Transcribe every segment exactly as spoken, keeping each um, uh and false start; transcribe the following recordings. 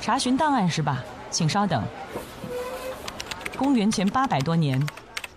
查询档案是吧？请稍等。公元前八百多年，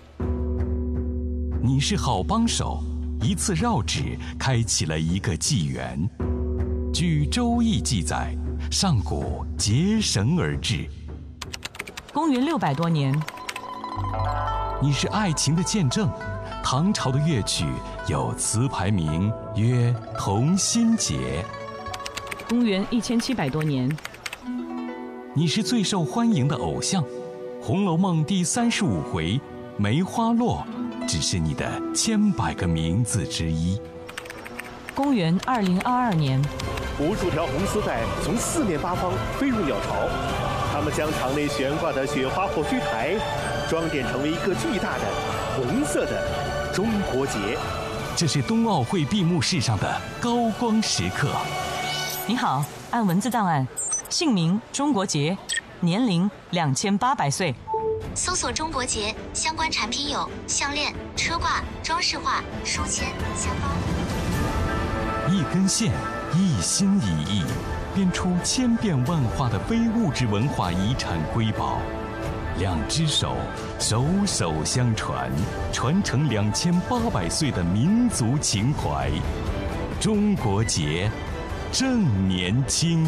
你是好帮手，一次绕指开启了一个纪元。据《周易》记载，上古结绳而治。 公元六百多年， 你是爱情的见证。唐朝的乐曲有词牌名曰《同心结》。 公元一千七百多年， 你是最受欢迎的偶像，《红楼梦》第三十五回梅花落只是你的千百个名字之一。 公元二零二二年， 无数条红丝带从四面八方飞入鸟巢，它们将场内悬挂的雪花火炬台装点成为一个巨大的红色的中国结。 这是冬奥会闭幕式上的高光时刻。 你好，按文字档案，姓名中国结，年龄两千八百岁。 搜索中国结相关产品有项链、车挂、装饰画、书签、香包。 一根线，一心一意，编出千变万化的非物质文化遗产瑰宝。两只手，手手相传，传承两千八百岁的民族情怀。中国结，正年轻。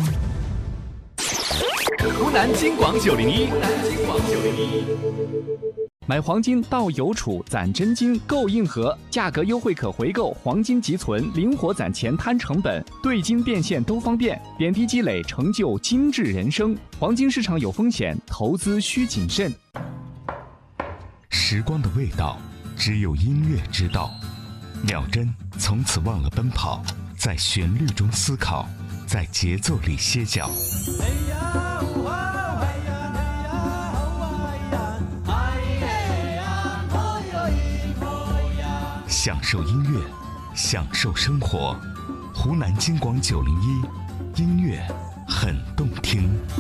湖南金广九零一，湖南金广九零一。买黄金到邮储攒真金购硬核，价格优惠可回购，黄金即存，灵活攒钱摊成本，兑金变现都方便，点滴积累成就精致人生。黄金市场有风险，投资需谨慎。 时光的味道，只有音乐知道。秒针从此忘了奔跑，在旋律中思考，在节奏里歇脚。享受音乐，享受生活。湖南金广九零一，音乐很动听。